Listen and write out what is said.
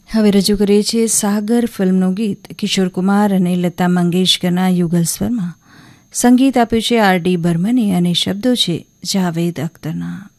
હવે રજૂ કરીએ છીએ સાગર ફિલ્મનું ગીત કિશોર કુમાર અને લતા મંગેશકરના યુગલ સ્વરમાં. સંગીત આપ્યું છે R.D. બર્મને અને શબ્દો છે જાવેદ અખ્તરના.